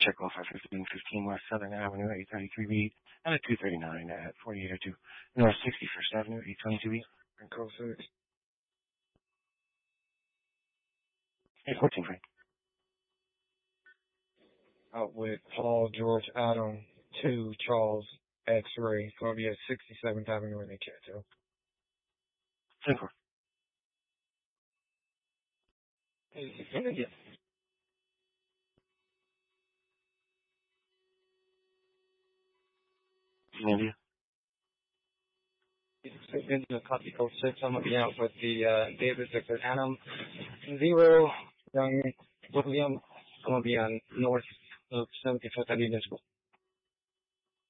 check off at 1515 West Southern Avenue, 833B, and at 239 at 4802 North 61st Avenue, 822B. And code 6. 814, Frank. Out with Paul George Adam 2 Charles X-Ray. It's going to be at 67th Avenue in Chateau. 10-4. Yes. India. Into copy code 6. I'm going to be out with the David Victor Adam 0 Young William. I'm going to be on north of 75th Avenue School.